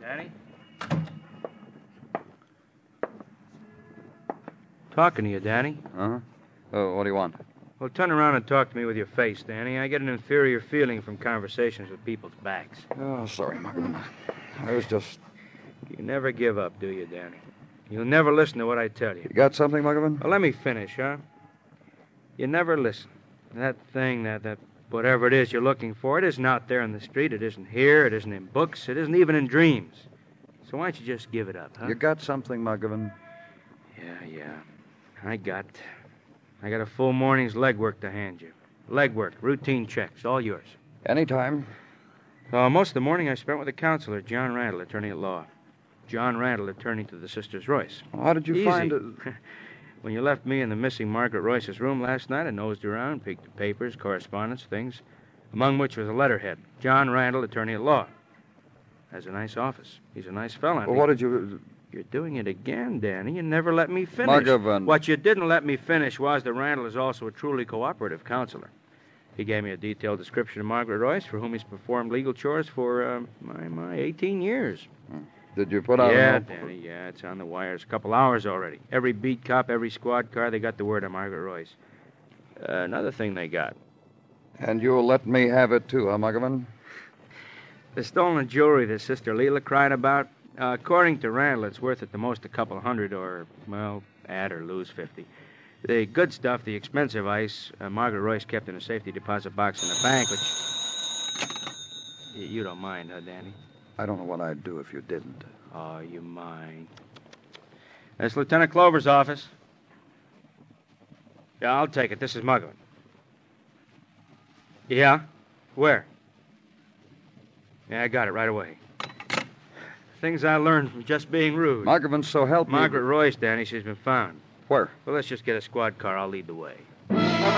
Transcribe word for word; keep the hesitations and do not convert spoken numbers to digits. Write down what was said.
Danny? Talking to you, Danny. Uh-huh. Oh, what do you want? Well, turn around and talk to me with your face, Danny. I get an inferior feeling from conversations with people's backs. Oh, sorry, Muggavan. I was just... You never give up, do you, Danny? You'll never listen to what I tell you. You got something, Muggavan? Well, let me finish, huh? You never listen. That thing, that, that whatever it is you're looking for, it isn't out there in the street. It isn't here. It isn't in books. It isn't even in dreams. So why don't you just give it up, huh? You got something, Muggavan? Yeah, yeah. I got... I got a full morning's legwork to hand you. Legwork, routine checks, all yours. Anytime. Uh, most of the morning I spent with the counselor, John Randall, attorney at law. John Randall, attorney to the Sisters Royce. Well, how did you Easy. find it? When you left me in the missing Margaret Royce's room last night, I nosed around, peeked at papers, correspondence, things, among which was a letterhead. John Randall, attorney at law. Has a nice office. He's a nice fellow. Well, what did you... You're doing it again, Danny. You never let me finish. Muggavan. What you didn't let me finish was that Randall is also a truly cooperative counselor. He gave me a detailed description of Margaret Royce, for whom he's performed legal chores for, uh, my, my, eighteen years. Did you put out Yeah, an... Danny, yeah, it's on the wires. A couple hours already. Every beat cop, every squad car, they got the word on Margaret Royce. Uh, another thing they got. And you'll let me have it, too, huh, Muggavan? The stolen jewelry that Sister Leela cried about, uh, according to Randall, it's worth at the most a couple hundred or, well, add or lose fifty. The good stuff, the expensive ice, uh, Margaret Royce kept in a safety deposit box in the bank, which... Y- you don't mind, huh, Danny? I don't know what I'd do if you didn't. Oh, you mind. That's Lieutenant Clover's office. Yeah, I'll take it. This is Muggavan. Yeah? Where? Yeah, I got it right away. Things I learned from just being rude. Muggavan, so help me... Margaret Royce, Danny, she's been found. Where? Well, let's just get a squad car. I'll lead the way.